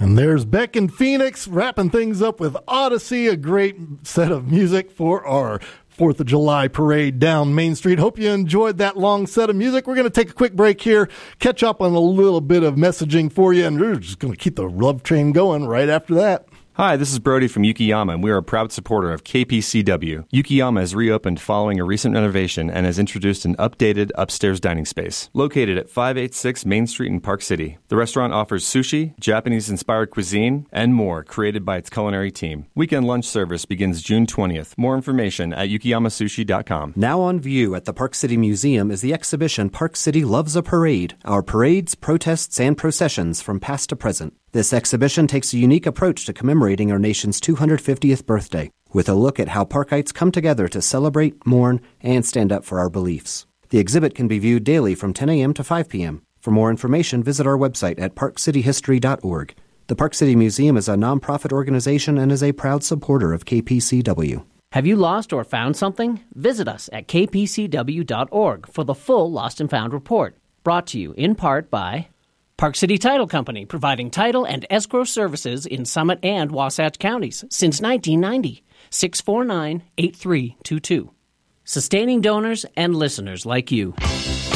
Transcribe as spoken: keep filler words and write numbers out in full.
And there's Beck and Phoenix wrapping things up with Odyssey, a great set of music for our fourth of July parade down Main Street. Hope you enjoyed that long set of music. We're going to take a quick break here, catch up on a little bit of messaging for you, and we're just going to keep the love train going right after that. Hi, this is Brody from Yukiyama, and we are a proud supporter of K P C W. Yukiyama has reopened following a recent renovation and has introduced an updated upstairs dining space. Located at five eighty-six Main Street in Park City, the restaurant offers sushi, Japanese-inspired cuisine, and more created by its culinary team. Weekend lunch service begins June twentieth. More information at yukiyama sushi dot com. Now on view at the Park City Museum is the exhibition Park City Loves a Parade, our parades, protests, and processions from past to present. This exhibition takes a unique approach to commemorating our nation's two hundred fiftieth birthday, with a look at how Parkites come together to celebrate, mourn, and stand up for our beliefs. The exhibit can be viewed daily from ten a.m. to five p.m. For more information, visit our website at park city history dot org. The Park City Museum is a nonprofit organization and is a proud supporter of K P C W. Have you lost or found something? Visit us at k p c w dot org for the full Lost and Found report. Brought to you in part by Park City Title Company, providing title and escrow services in Summit and Wasatch counties since nineteen ninety. six four nine, eight three two two. Sustaining donors and listeners like you.